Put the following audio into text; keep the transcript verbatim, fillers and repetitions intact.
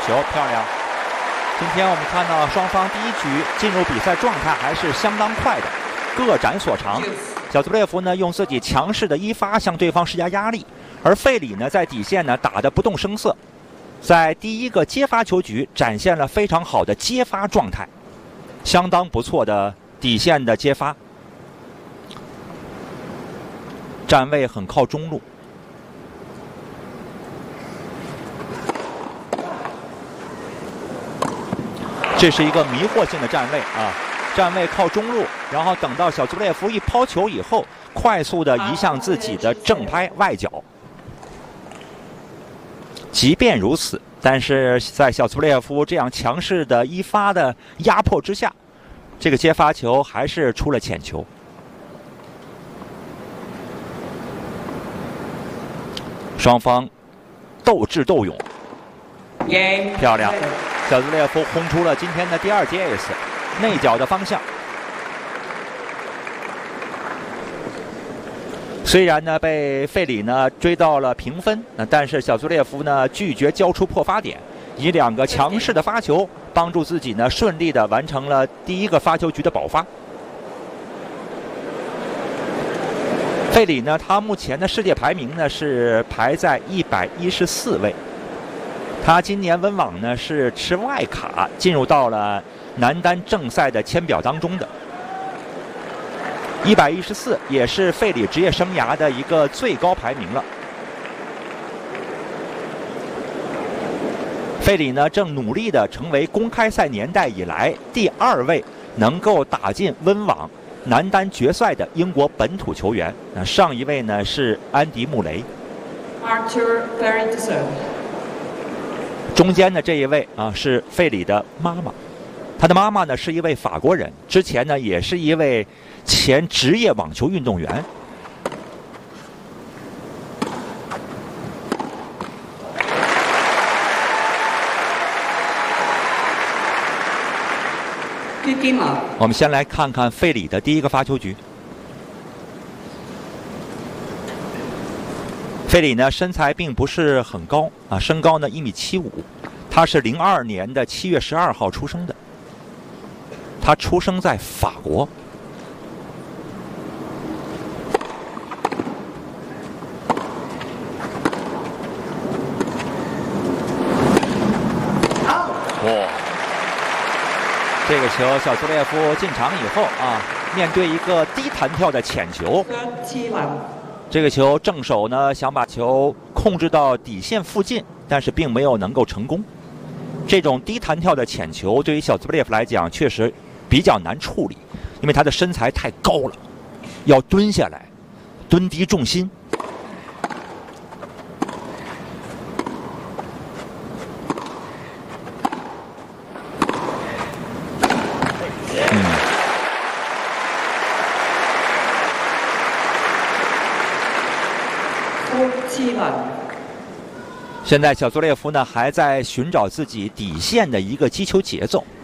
球，漂亮。今天我们看到双方第一局进入比赛状态还是相当快的，各展所长。小兹布列夫呢用自己强势的一发向对方施加压力，而费里呢在底线呢打得不动声色，在第一个接发球局展现了非常好的接发状态，相当不错的底线的接发，站位很靠中路。这是一个迷惑性的站位啊，站位靠中路，然后等到小兹布列夫一抛球以后，快速的移向自己的正拍外角。即便如此，但是在小兹布列夫这样强势的一发的压迫之下，这个接发球还是出了浅球。双方斗智斗勇，漂亮。小兹布列夫轰出了今天的第二节 ace， 内角的方向。虽然呢被费里呢追到了平分，但是小兹布列夫呢拒绝交出破发点，以两个强势的发球帮助自己呢顺利的完成了第一个发球局的保发。费里呢，他目前的世界排名呢是排在一百一十四位。他今年温网呢是持外卡进入到了男单正赛的签表当中的，一百一十四也是费里职业生涯的一个最高排名了。费里呢正努力的成为公开赛年代以来第二位能够打进温网男单决赛的英国本土球员。那上一位呢是安迪穆雷。中间的这一位啊是费里的妈妈，他的妈妈呢是一位法国人，之前呢也是一位前职业网球运动员。我们先来看看费里的第一个发球局。费里呢身材并不是很高啊，身高呢一米七五，他是零二年的七月十二号出生的，他出生在法国。哇！这个球小兹列夫进场以后啊，面对一个低弹跳的浅球。这个球正手呢想把球控制到底线附近，但是并没有能够成功。这种低弹跳的浅球对于小兹布列夫来讲确实比较难处理，因为他的身材太高了，要蹲下来，蹲低重心。现在小兹列夫呢还在寻找自己底线的一个击球节奏。